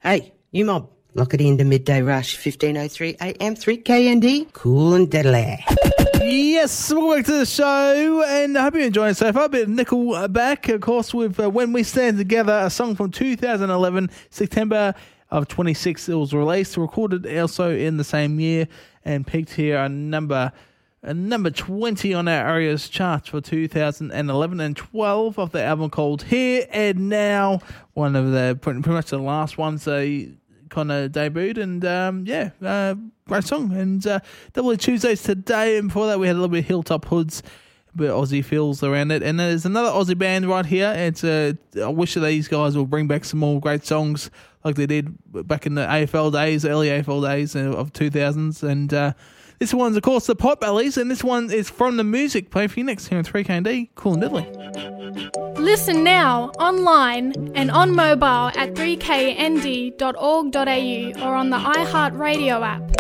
Hey, you mob, lock it into Midday Rush, 15:03 AM, 3KND, cool and deadly. Yes, welcome back to the show, and I hope you're enjoying it so far. A bit of Nickelback, of course, with When We Stand Together, a song from 2011, September of 26. It was released, recorded also in the same year, and peaked here a number 20 on our area's charts for 2011 and 12 of the album called Here and Now. One of the pretty much the last ones they kind of debuted, and great song. And Double Tuesdays today, and before that we had a little bit of Hilltop Hoods, a bit of Aussie feels around it. And there's another Aussie band right here. It's I wish that these guys will bring back some more great songs like they did back in the AFL days, early AFL days of 2000s. And this one's, of course, the Pot Bellies, and this one is From the Music. Play for you next here on 3KND. Cool and diddly. Listen now, online and on mobile at 3knd.org.au or on the iHeartRadio app.